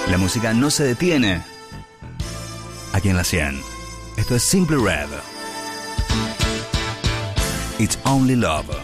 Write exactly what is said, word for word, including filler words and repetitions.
La música no se detiene. Aquí en la cien. Esto es Simply Red. It's Only Love.